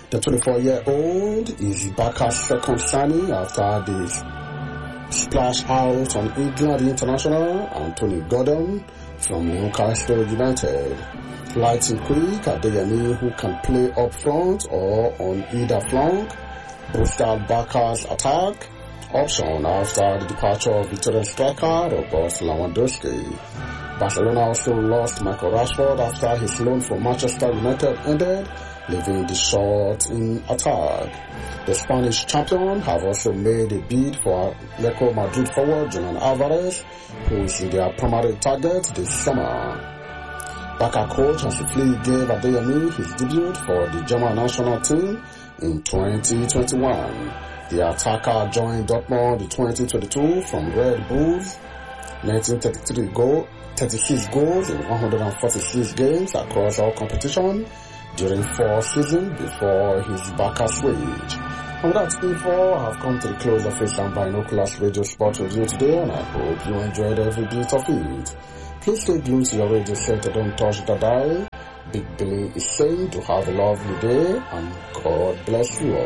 The 24-year-old is Barca's second signing after the splash out on England International Anthony Gordon from Newcastle United. Light and quick, Adeyemi, who can play up front or on either flank, boosted Barca's attack option after the departure of veteran striker Robert Lewandowski. Barcelona also lost Michael Rashford after his loan from Manchester United ended, leaving the short in attack. The Spanish champion have also made a bid for Atletico Madrid forward Julian Alvarez, who is their primary target this summer. Barca coach Hansi Flick gave Adeyemi his debut for the German national team in 2021. The attacker joined Dortmund in 2022 from Red Bulls, 36 goals in 146 games across all competition during 4 seasons before his Barca switch. And with that info, I have come to the close of this and Binoculars Radio Sport Review today, and I hope you enjoyed every bit of it. Please stay glued to your radio set and don't touch the dial. Big Billy is saying to have a lovely day and God bless you all.